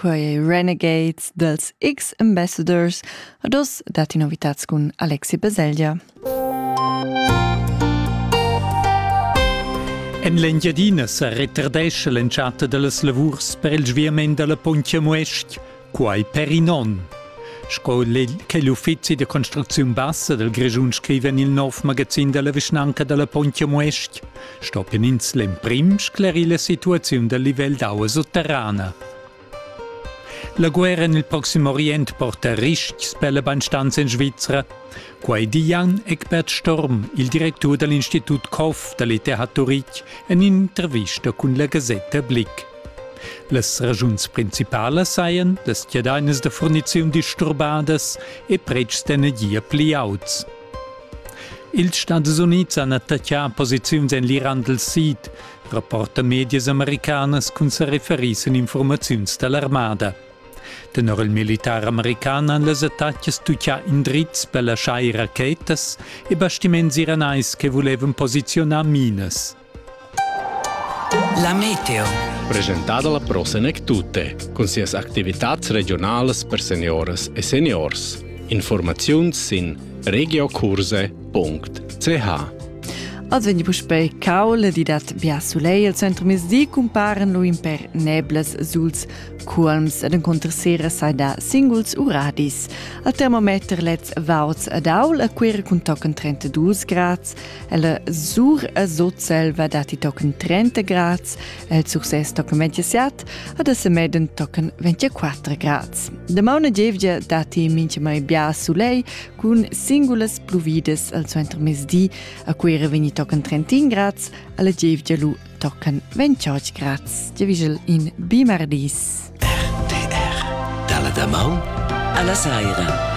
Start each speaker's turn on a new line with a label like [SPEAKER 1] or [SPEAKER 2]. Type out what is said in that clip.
[SPEAKER 1] quei Renegades dels X-Ambassadors, ados dati novitats con Alexi Baselgia.
[SPEAKER 2] En l'Engiadina sa retardescha l'enciata dallas lavurs per il sviament della Pontia Muest, quai perinon. Sco che gli uffizi di costruzione bassa del Grigiun scriven il nuovo magazin della Vischnanca della Pontia Muest, stoppen ins l'emprim scleri la situazione del livello d'acqua sotterranea. La guerra nel Prossimo Orient porta rischi per la banstanza in Svizzera. Quai di Jan Egbert Storm, il direttore dell'Istitut KOF dell'ETH Zurich, in un'intervista con la Gazzetta Blick. Las ragiuns principali seien las chiadaines de fornizione disturbadas e precs d'energia pliauts. Ils Stati Uniti han attacciato posizioni in l'Iran del Sud, rapporta medias americanas con se referiscono informazioni dell'armata. Tenor il militare americano han les attacches tuccia indrizz per lasciare rachetas e bastiments iranais che volevan posizionar mines.
[SPEAKER 3] La meteo.
[SPEAKER 4] Presentata la Prosenectute, con sias activitats regionalas per senioras e seniors. Informaziuns sin regiocurse.ch.
[SPEAKER 1] Als wenn die Buschbei Kaule, die dat bia Soleil al centro mesdi comparen lo in per neblas suls colms ad incontrasera sai da singuls uradis. Al termometer lets vauts ad aul a quere con tocken 32 grads, el sur a sotselva dati tocken 30 grads, el success tocken 27 ad a semeden tocken 24 grads. De mauna gevgia dati mince mai bia Soleil con singulas pluvides al centro mesdi a quere veni tocken 30 grads, alla gevgia lu tocken 28 grads. Gevisel in bimardis.
[SPEAKER 3] RTR. Dalla Damau alla Saira.